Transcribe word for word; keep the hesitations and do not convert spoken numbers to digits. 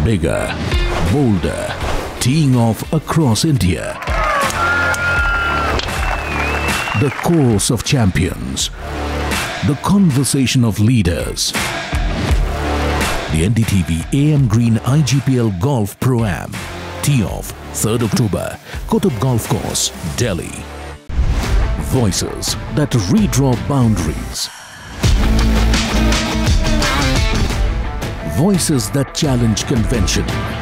bigger, bolder, teeing off across India. The course of champions. The conversation of leaders. The N D T V A M Green I G P L Golf Pro-Am. Tee-off, third October, Kutub Golf Course, Delhi. Voices that redraw boundaries. Voices that challenge convention.